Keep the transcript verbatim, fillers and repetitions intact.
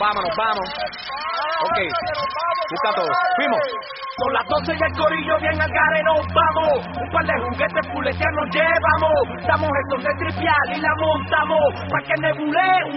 vamos, nos vamos. Ok, busca todo. Fuimos. Son las doce y el corillo bien al gare nos vamos. Un par de juguetes fuleteados nos llevamos. Damos esto de tripial y la montamos. Pa' que nebule